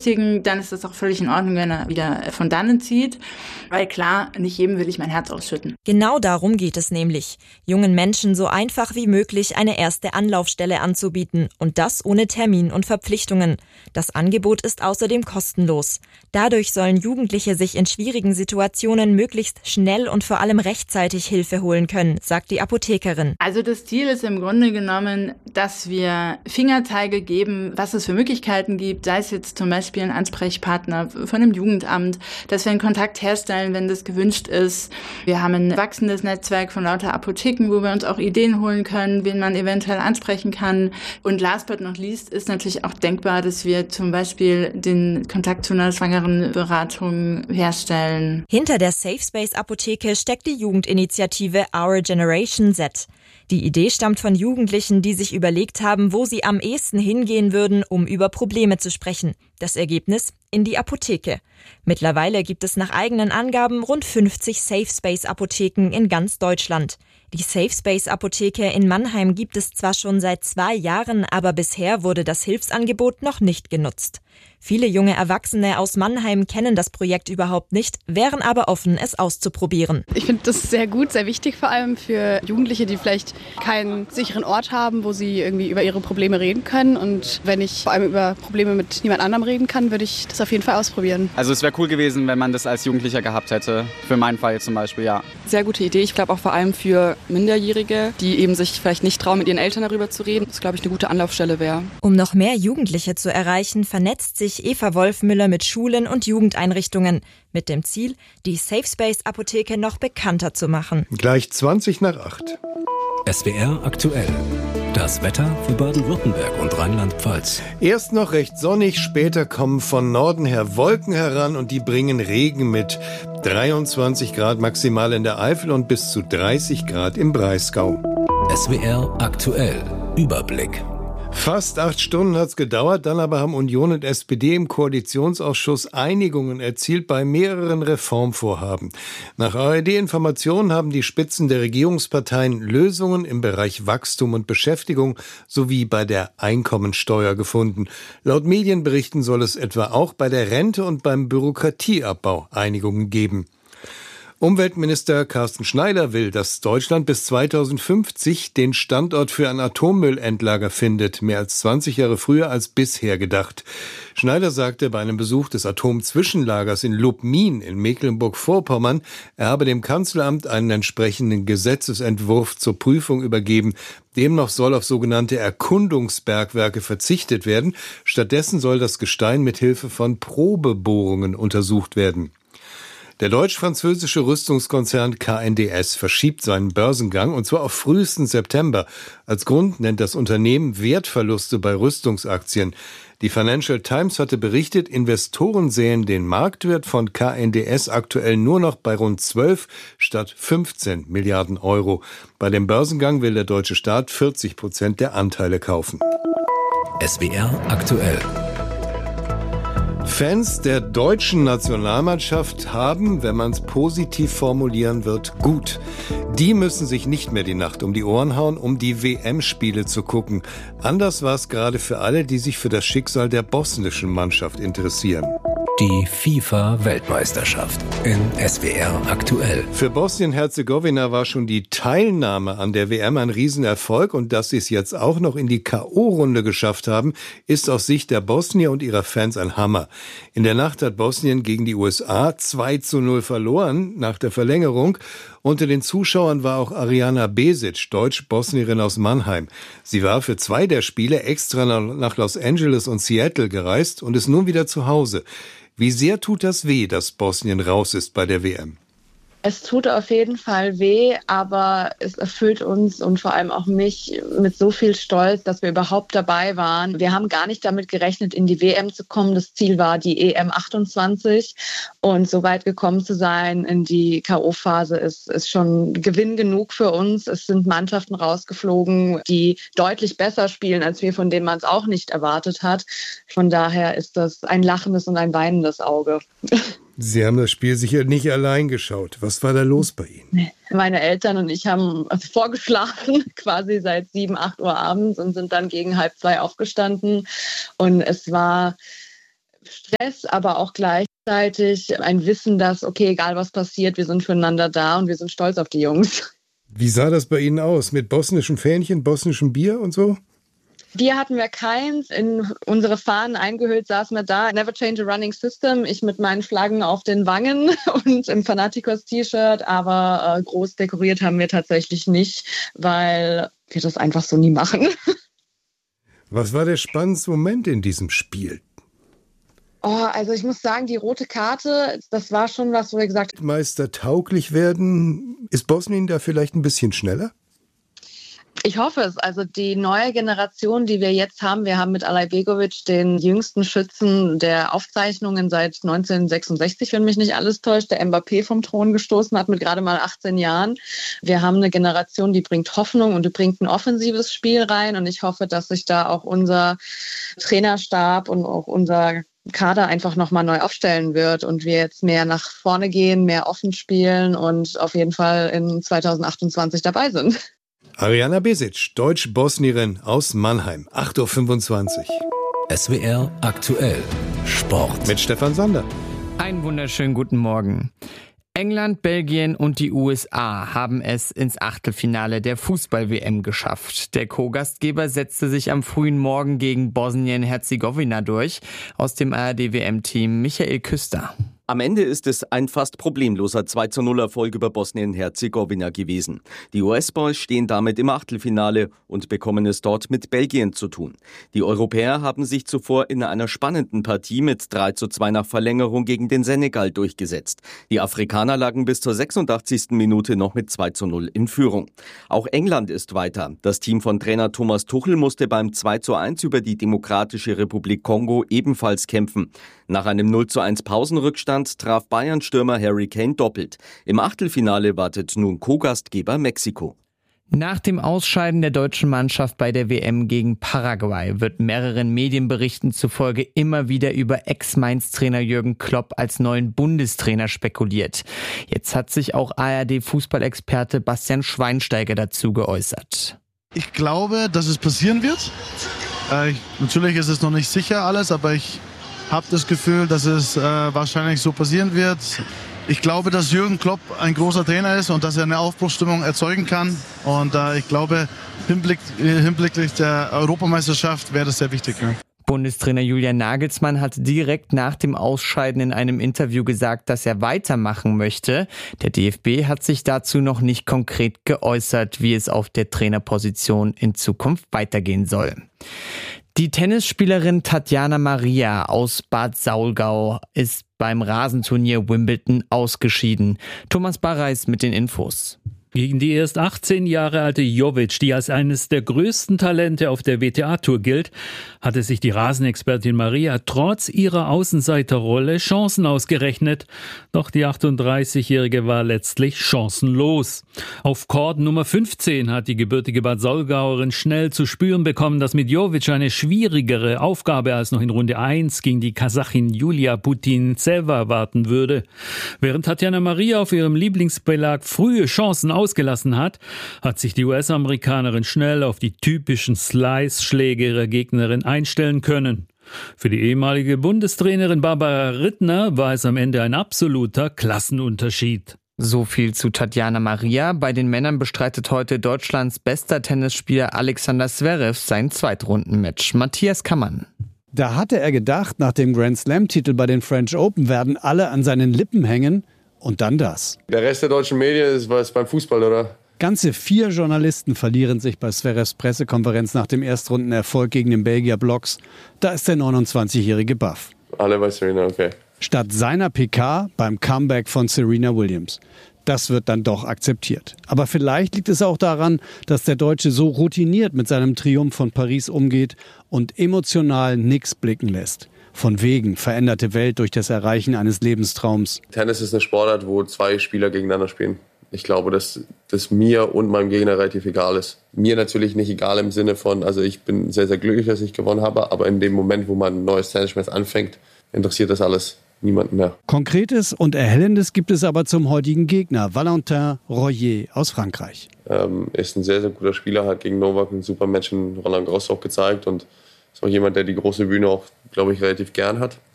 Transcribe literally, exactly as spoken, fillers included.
beschäftigen, dann ist das auch völlig in Ordnung, wenn er wieder von dannen zieht. Weil klar, nicht jedem will ich mein Herz ausschütten. Genau darum geht es nämlich. Jungen Menschen so einfach wie möglich eine erste Anlaufstelle anzubieten. Und das ohne Termin und Verpflichtungen. Das Angebot ist außerdem kostenlos. Dadurch sollen Jugendliche sich in schwierigen Situationen möglichst schnell und vor allem rechtzeitig Hilfe holen können, sagt die Apothekerin. Also das Ziel ist im Grunde genommen, dass wir Fingerzeige geben, was es für Möglichkeiten gibt, sei es jetzt zum Beispiel ein Ansprechpartner von einem Jugendamt, dass wir einen Kontakt herstellen, wenn das gewünscht ist. Wir haben ein wachsendes Netzwerk von lauter Apotheken, wo wir uns auch Ideen holen können, wen man eventuell ansprechen kann. Und last but not least ist natürlich auch denkbar, dass wir zum Beispiel den Kontakt zu einer schwangeren Beratung herstellen. Hinter der Safe Space Apotheke steckt die Jugendinitiative Our Generation Z. Die Idee stammt von Jugendlichen, die sich überlegt haben, wo sie am ehesten hingehen würden, um über Probleme zu sprechen. Das Ergebnis? In die Apotheke. Mittlerweile gibt es nach eigenen Angaben rund fünfzig Safe Space Apotheken in ganz Deutschland. Die Safe Space Apotheke in Mannheim gibt es zwar schon seit zwei Jahren, aber bisher wurde das Hilfsangebot noch nicht genutzt. Viele junge Erwachsene aus Mannheim kennen das Projekt überhaupt nicht, wären aber offen, es auszuprobieren. Ich finde das sehr gut, sehr wichtig, vor allem für Jugendliche, die vielleicht keinen sicheren Ort haben, wo sie irgendwie über ihre Probleme reden können. Und wenn ich vor allem über Probleme mit niemand anderem reden kann, würde ich das auf jeden Fall ausprobieren. Also es wäre cool gewesen, wenn man das als Jugendlicher gehabt hätte. Für meinen Fall zum Beispiel, ja. Sehr gute Idee. Ich glaube auch vor allem für Minderjährige, die eben sich vielleicht nicht trauen, mit ihren Eltern darüber zu reden. Das, glaube ich, eine gute Anlaufstelle wäre. Um noch mehr Jugendliche zu erreichen, vernetzt sich Eva Wolfmüller mit Schulen und Jugendeinrichtungen. Mit dem Ziel, die Safe Space Apotheke noch bekannter zu machen. Gleich zwanzig nach acht. S W R aktuell. Das Wetter für Baden-Württemberg und Rheinland-Pfalz. Erst noch recht sonnig, später kommen von Norden her Wolken heran und die bringen Regen mit. dreiundzwanzig Grad maximal in der Eifel und bis zu dreißig Grad im Breisgau. S W R aktuell. Überblick. Fast acht Stunden hat's gedauert, dann aber haben Union und S P D im Koalitionsausschuss Einigungen erzielt bei mehreren Reformvorhaben. Nach A R D-Informationen haben die Spitzen der Regierungsparteien Lösungen im Bereich Wachstum und Beschäftigung sowie bei der Einkommensteuer gefunden. Laut Medienberichten soll es etwa auch bei der Rente und beim Bürokratieabbau Einigungen geben. Umweltminister Carsten Schneider will, dass Deutschland bis zweitausendfünfzig den Standort für ein Atommüllendlager findet, mehr als zwanzig Jahre früher als bisher gedacht. Schneider sagte bei einem Besuch des Atomzwischenlagers in Lubmin in Mecklenburg-Vorpommern, er habe dem Kanzleramt einen entsprechenden Gesetzesentwurf zur Prüfung übergeben. Demnach soll auf sogenannte Erkundungsbergwerke verzichtet werden. Stattdessen soll das Gestein mit Hilfe von Probebohrungen untersucht werden. Der deutsch-französische Rüstungskonzern K N D S verschiebt seinen Börsengang und zwar auf frühesten September. Als Grund nennt das Unternehmen Wertverluste bei Rüstungsaktien. Die Financial Times hatte berichtet, Investoren sehen den Marktwert von K N D S aktuell nur noch bei rund zwölf statt fünfzehn Milliarden Euro. Bei dem Börsengang will der deutsche Staat vierzig Prozent der Anteile kaufen. S W R aktuell. Fans der deutschen Nationalmannschaft haben, wenn man es positiv formulieren wird, gut. Die müssen sich nicht mehr die Nacht um die Ohren hauen, um die W M-Spiele zu gucken. Anders war es gerade für alle, die sich für das Schicksal der bosnischen Mannschaft interessieren. Die FIFA-Weltmeisterschaft in S W R aktuell. Für Bosnien-Herzegowina war schon die Teilnahme an der W M ein Riesenerfolg und dass sie es jetzt auch noch in die K O-Runde geschafft haben, ist aus Sicht der Bosnier und ihrer Fans ein Hammer. In der Nacht hat Bosnien gegen die U S A zwei zu null verloren nach der Verlängerung. Unter den Zuschauern war auch Ariana Besic, Deutsch-Bosnierin aus Mannheim. Sie war für zwei der Spiele extra nach Los Angeles und Seattle gereist und ist nun wieder zu Hause. Wie sehr tut das weh, dass Bosnien raus ist bei der W M? Es tut auf jeden Fall weh, aber es erfüllt uns und vor allem auch mich mit so viel Stolz, dass wir überhaupt dabei waren. Wir haben gar nicht damit gerechnet, in die W M zu kommen. Das Ziel war die E M achtundzwanzig und so weit gekommen zu sein in die K O-Phase ist, ist schon Gewinn genug für uns. Es sind Mannschaften rausgeflogen, die deutlich besser spielen, als wir, von denen man es auch nicht erwartet hat. Von daher ist das ein lachendes und ein weinendes Auge. Sie haben das Spiel sicher nicht allein geschaut. Was war da los bei Ihnen? Meine Eltern und ich haben vorgeschlafen, quasi seit sieben, acht Uhr abends und sind dann gegen halb zwei aufgestanden. Und es war Stress, aber auch gleichzeitig ein Wissen, dass, okay, egal was passiert, wir sind füreinander da und wir sind stolz auf die Jungs. Wie sah das bei Ihnen aus? Mit bosnischen Fähnchen, bosnischem Bier und so? Bier hatten wir keins. In unsere Fahnen eingehüllt saßen wir da. Never change a running system. Ich mit meinen Flaggen auf den Wangen und im Fanaticos-T-Shirt. Aber äh, groß dekoriert haben wir tatsächlich nicht, weil wir das einfach so nie machen. Was war der spannendste Moment in diesem Spiel? Oh, also ich muss sagen, die rote Karte, das war schon was, wo wir gesagt haben. Meister tauglich werden. Ist Bosnien da vielleicht ein bisschen schneller? Ich hoffe es. Also die neue Generation, die wir jetzt haben, wir haben mit Alajbegovic den jüngsten Schützen der Aufzeichnungen seit neunzehnhundertsechsundsechzig, wenn mich nicht alles täuscht, der Mbappé vom Thron gestoßen hat mit gerade mal achtzehn Jahren. Wir haben eine Generation, die bringt Hoffnung und die bringt ein offensives Spiel rein. Und ich hoffe, dass sich da auch unser Trainerstab und auch unser Kader einfach nochmal neu aufstellen wird und wir jetzt mehr nach vorne gehen, mehr offen spielen und auf jeden Fall in zweitausendachtundzwanzig dabei sind. Ariana Besic, Deutsch-Bosnierin aus Mannheim, acht Uhr fünfundzwanzig. S W R aktuell Sport. Mit Stefan Sander. Einen wunderschönen guten Morgen. England, Belgien und die U S A haben es ins Achtelfinale der Fußball-W M geschafft. Der Co-Gastgeber setzte sich am frühen Morgen gegen Bosnien-Herzegowina durch. Aus dem A R D-W M-Team Michael Küster. Am Ende ist es ein fast problemloser zwei zu null Erfolg über Bosnien-Herzegowina gewesen. Die U S-Boys stehen damit im Achtelfinale und bekommen es dort mit Belgien zu tun. Die Europäer haben sich zuvor in einer spannenden Partie mit drei zu zwei nach Verlängerung gegen den Senegal durchgesetzt. Die Afrikaner lagen bis zur sechsundachtzigsten Minute noch mit zwei zu null in Führung. Auch England ist weiter. Das Team von Trainer Thomas Tuchel musste beim zwei zu eins über die Demokratische Republik Kongo ebenfalls kämpfen. Nach einem null zu eins Pausenrückstand traf Bayern-Stürmer Harry Kane doppelt. Im Achtelfinale wartet nun Co-Gastgeber Mexiko. Nach dem Ausscheiden der deutschen Mannschaft bei der W M gegen Paraguay wird mehreren Medienberichten zufolge immer wieder über Ex-Mainz-Trainer Jürgen Klopp als neuen Bundestrainer spekuliert. Jetzt hat sich auch A R D-Fußballexperte Bastian Schweinsteiger dazu geäußert. Ich glaube, dass es passieren wird. Äh, natürlich ist es noch nicht sicher alles, aber ich habe das Gefühl, dass es äh, wahrscheinlich so passieren wird. Ich glaube, dass Jürgen Klopp ein großer Trainer ist und dass er eine Aufbruchsstimmung erzeugen kann. Und äh, ich glaube, hinblick, hinblicklich der Europameisterschaft wäre das sehr wichtig. Ja. Bundestrainer Julian Nagelsmann hat direkt nach dem Ausscheiden in einem Interview gesagt, dass er weitermachen möchte. Der D F B hat sich dazu noch nicht konkret geäußert, wie es auf der Trainerposition in Zukunft weitergehen soll. Die Tennisspielerin Tatjana Maria aus Bad Saulgau ist beim Rasenturnier Wimbledon ausgeschieden. Thomas Barreis mit den Infos. Gegen die erst achtzehn Jahre alte Jovic, die als eines der größten Talente auf der W T A-Tour gilt, hatte sich die Rasenexpertin Maria trotz ihrer Außenseiterrolle Chancen ausgerechnet. Doch die achtunddreißigjährige war letztlich chancenlos. Auf Court Nummer fünfzehn hat die gebürtige Bad Saulgauerin schnell zu spüren bekommen, dass mit Jovic eine schwierigere Aufgabe als noch in Runde eins gegen die Kasachin Julia Putintseva warten würde. Während Tatjana Maria auf ihrem Lieblingsbelag frühe Chancen ausgelassen hat, hat sich die U S-Amerikanerin schnell auf die typischen Slice-Schläge ihrer Gegnerin einstellen können. Für die ehemalige Bundestrainerin Barbara Rittner war es am Ende ein absoluter Klassenunterschied. So viel zu Tatjana Maria. Bei den Männern bestreitet heute Deutschlands bester Tennisspieler Alexander Zverev sein Zweitrundenmatch. Matthias Kammann. Da hatte er gedacht, nach dem Grand-Slam-Titel bei den French Open werden alle an seinen Lippen hängen. Und dann das. Der Rest der deutschen Medien ist was beim Fußball, oder? Ganze vier Journalisten verlieren sich bei Zverevs Pressekonferenz nach dem Erstrundenerfolg gegen den Belgier Blocks. Da ist der neunundzwanzigjährige baff. Alle bei Serena, okay. Statt seiner P K beim Comeback von Serena Williams. Das wird dann doch akzeptiert. Aber vielleicht liegt es auch daran, dass der Deutsche so routiniert mit seinem Triumph von Paris umgeht und emotional nichts blicken lässt. Von wegen veränderte Welt durch das Erreichen eines Lebenstraums. Tennis ist eine Sportart, wo zwei Spieler gegeneinander spielen. Ich glaube, dass das mir und meinem Gegner relativ egal ist. Mir natürlich nicht egal im Sinne von, also ich bin sehr, sehr glücklich, dass ich gewonnen habe, aber in dem Moment, wo man ein neues Tennismatch anfängt, interessiert das alles niemanden mehr. Konkretes und Erhellendes gibt es aber zum heutigen Gegner, Valentin Royer aus Frankreich. Ähm, ist ein sehr, sehr guter Spieler, hat gegen Novak ein super Match in Roland Garros auch gezeigt und ist auch jemand, der die große Bühne auch, glaube ich, relativ gern hat.